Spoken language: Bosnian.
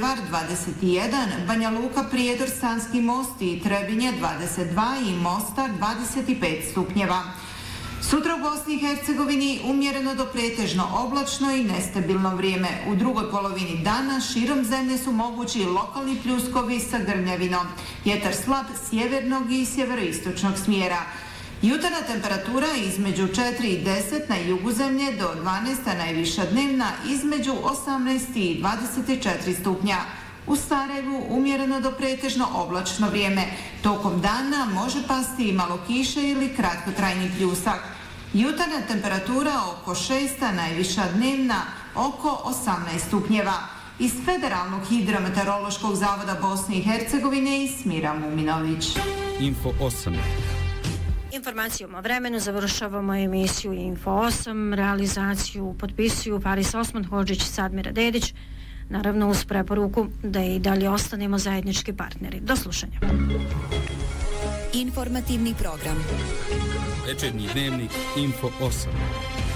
Bjelovar 21, Banja Luka, Prijedor, Sanski Most i Trebinje 22 i Mostar 25 stupnjeva. Sutra u Bosni i Hercegovini umjereno do pretežno oblačno i nestabilno vrijeme. U drugoj polovini dana širom zemlje su mogući lokalni pljuskovi sa grmljavinom. Vjetar slab sjevernog i sjeveroistočnog smjera. Jutarnja temperatura između 4 i 10 na jugu zemlje do 12, a najviša dnevna između 18 i 24 stupnja. U Sarajevu umjereno do pretežno oblačno vrijeme. Tokom dana može pasti i malo kiše ili kratkotrajni pljusak. Jutarnja temperatura oko 6, a najviša dnevna oko 18 stupnjeva. Iz Federalnog hidrometeorološkog zavoda Bosne i Hercegovine i Smira Muminović. Info 8. Informacijom o vremenu završavamo emisiju Info 8. Realizaciju potpisuju Faris Osman, Hodžić, Sadmira Dedić. Naravno uz preporuku da i dalje ostanemo zajednički partneri. Do slušanja. Informativni program. Večernji dnevnik Info 8.